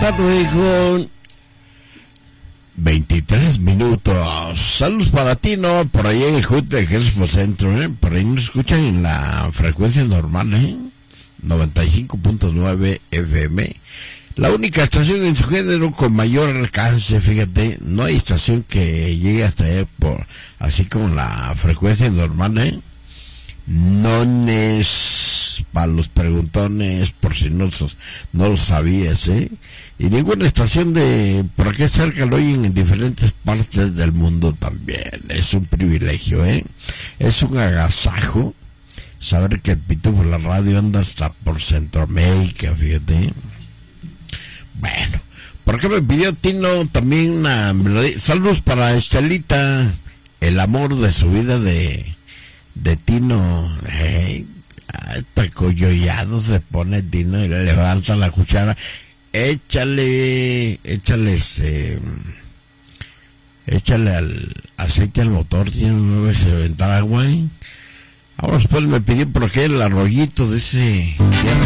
tarde con 23 minutos. Saludos para ti, ¿no? Por ahí en el Junte de Expo Centro, ¿eh? Por ahí nos escuchan en la frecuencia normal, ¿eh? 95.9 FM. La única estación en su género con mayor alcance, fíjate. No hay estación que llegue hasta ahí así como la frecuencia normal, ¿eh? No es para los preguntones, por si no lo sabías, ¿eh? Y ninguna estación de por aquí cerca lo oyen en diferentes partes del mundo también. Es un privilegio, ¿eh? Es un agasajo saber que el Pitufo, la radio, anda hasta por Centroamérica, fíjate. Bueno, ¿por qué me pidió Tino también una melodía? Saludos para Estelita, el amor de su vida de Tino. Hasta coyollado se pone Tino y le levanta la cuchara. Échale al aceite al motor, tiene un nuevo se aventar agua. Ahora después me pidió por qué el arroyito de ese